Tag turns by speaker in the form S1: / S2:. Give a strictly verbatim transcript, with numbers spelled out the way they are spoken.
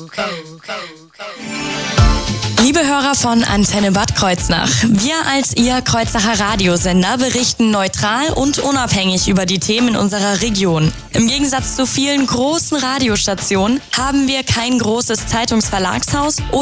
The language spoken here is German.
S1: Liebe Hörer von Antenne Bad Kreuznach, wir als Ihr Kreuznacher Radiosender berichten neutral und unabhängig über die Themen unserer Region. Im Gegensatz zu vielen großen Radiostationen haben wir kein großes Zeitungsverlagshaus